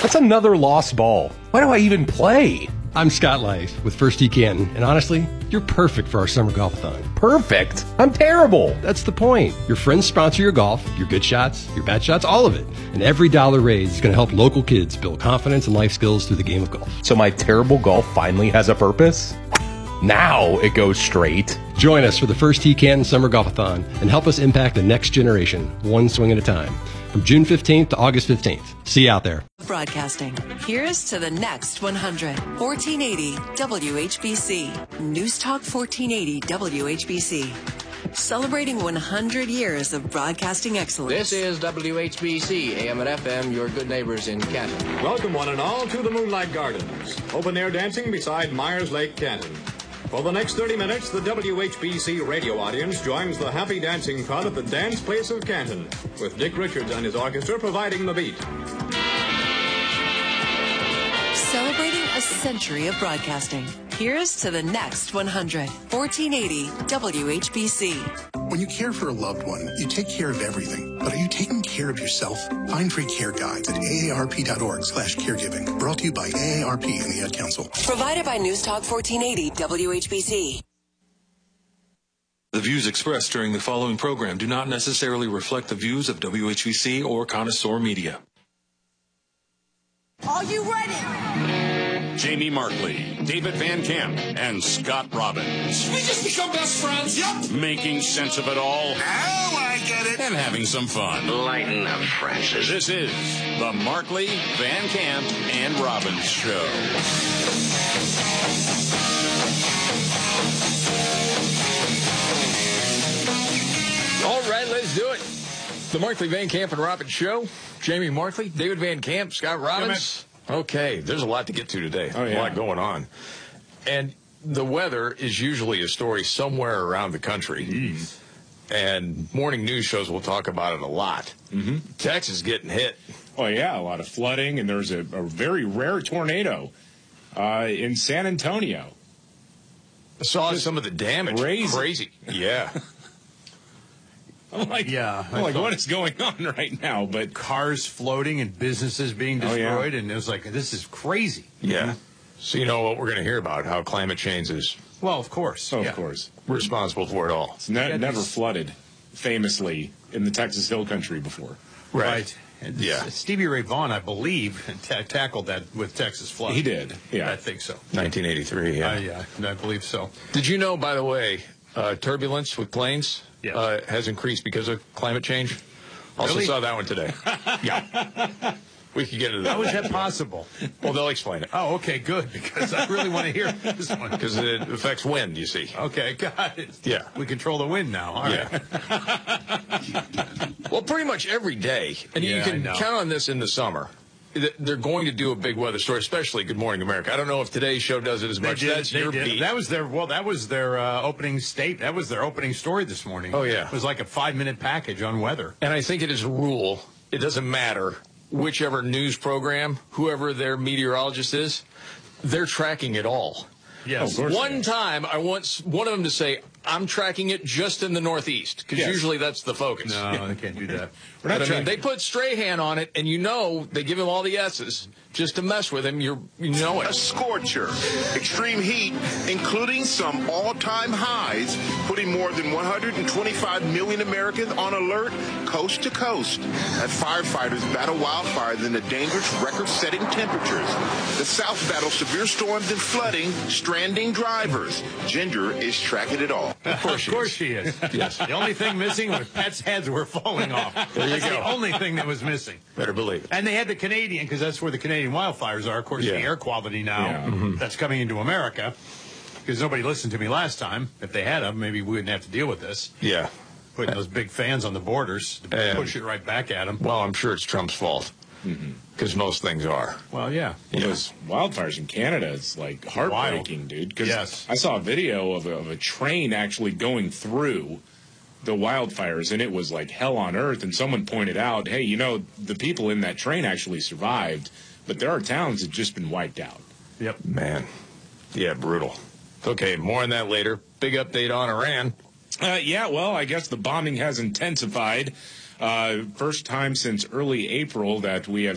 That's another lost ball. Why do I even play? I'm Scott Lice with First Tee Canton, and honestly, you're perfect for our summer golf-a-thon. Perfect? I'm terrible. That's the point. Your friends sponsor your golf, your good shots, your bad shots, all of it. And every dollar raised is going to help local kids build confidence and life skills through the game of golf. So my terrible golf finally has a purpose? Now it goes straight. Join us for the First Tee Canton Summer Golf-a-thon and help us impact the next generation, one swing at a time. From June 15th to August 15th. See you out there. Broadcasting. Here's to the next 100. 1480 WHBC. News Talk 1480 WHBC. Celebrating 100 years of broadcasting excellence. This is WHBC, AM and FM, your good neighbors in Canton. Welcome one and all to the Moonlight Gardens. Open air dancing beside Myers Lake, Canton. For the next 30 minutes, the WHBC radio audience joins the happy dancing crowd at the Dance Place of Canton, with Dick Richards and his orchestra providing the beat. Celebrating a century of broadcasting. Here's to the next 100. 1480 WHBC. When you care for a loved one, you take care of everything. But are you taking care of yourself? Find free care guides at aarp.org/caregiving. Brought to you by AARP and the Ad Council. Provided by News Talk 1480 WHBC. The views expressed during the following program do not necessarily reflect the views of WHBC or Connoisseur Media. Are you ready? Jamie Markley, David Van Camp, and Scott Robbins. We just become best friends. Yep. Making sense of it all. Oh, I get it. And having some fun. Lighten up, Francis. This is the Markley, Van Camp, and Robbins Show. All right, let's do it. The Markley, Van Camp, and Robbins Show. Jamie Markley, David Van Camp, Scott Robbins. Okay, there's a lot to get to today. Oh, yeah. A lot going on. And the weather is usually a story somewhere around the country. And morning news shows will talk about it a lot. Texas getting hit. Oh, yeah, a lot of flooding, and there's a very rare tornado in San Antonio. I saw some of the damage. Crazy. Yeah. I'm like, what is going on right now? But cars floating and businesses being destroyed, and it was like, this is crazy. Yeah. So you know what we're going to hear about, how climate change is, well, of course. Of course. responsible for it all. It's never flooded, famously, in the Texas Hill Country before. Right. Yeah. Stevie Ray Vaughan, I believe, tackled that with Texas flood. He did. Yeah. I think so. 1983, yeah. Yeah, I believe so. Did you know, by the way, turbulence with planes has increased because of climate change? Also saw that one today. Yeah. We could get into that. How is that possible? Well, they'll explain it. Oh, okay, good, because I really want to hear this one. Because it affects wind, you see. Okay, got it. Yeah. We control the wind now. All right. Well, pretty much every day, and you can count on this in the summer, they're going to do a big weather story, especially Good Morning America. I don't know if today's show does it as much. That's your beat. That was their opening state. That was their opening story this morning. Oh, yeah. It was like a 5-minute package on weather. And I think it is a rule. It doesn't matter whichever news program, whoever their meteorologist is, they're tracking it all. Yes. One time, I want one of them to say, I'm tracking it just in the Northeast, because usually that's the focus. No, they can't do that. But I mean, they put Strahan on it, and they give him all the S's just to mess with him. You know it. A scorcher, extreme heat, including some all-time highs, putting more than 125 million Americans on alert coast to coast as firefighters battle wildfires in the dangerous record-setting temperatures. The South battles severe storms and flooding, stranding drivers. Ginger is tracking it all. Of course she is. Yes. The only thing missing was pets' heads were falling off. There you That's go. the only thing that was missing. Better believe it. And they had the Canadian, because that's where the Canadian wildfires are. Of course, the air quality now that's coming into America, because nobody listened to me last time. If they had them, maybe we wouldn't have to deal with this. Yeah. Putting those big fans on the borders to push it right back at them. Well, I'm sure it's Trump's fault, because most things are. Well, yeah. Those wildfires in Canada, it's like heartbreaking, dude. Because I saw a video of a train actually going through the wildfires, and it was like hell on earth. And someone pointed out, hey, the people in that train actually survived, but there are towns that have just been wiped out. Yep. Man. Yeah, brutal. Okay, more on that later. Big update on Iran. Well, I guess the bombing has intensified. First time since early April that we have